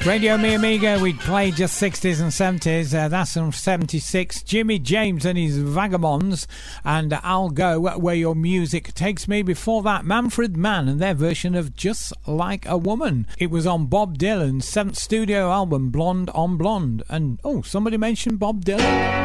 Radio Mi Amiga, we played just 60s and 70s. That's from 76. Jimmy James and his Vagabonds, and I'll Go Where Your Music Takes Me. Before that, Manfred Mann and their version of Just Like a Woman. It was on Bob Dylan's 7th studio album, Blonde on Blonde. And, oh, somebody mentioned Bob Dylan.